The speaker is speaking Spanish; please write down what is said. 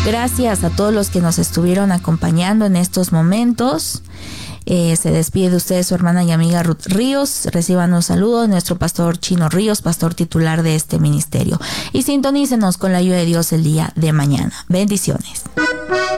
Gracias a todos los que nos estuvieron acompañando en estos momentos. Se despide de ustedes su hermana y amiga Ruth Ríos. Reciban un saludo de nuestro pastor Chino Ríos, pastor titular de este ministerio. Y sintonícenos con la ayuda de Dios el día de mañana. Bendiciones.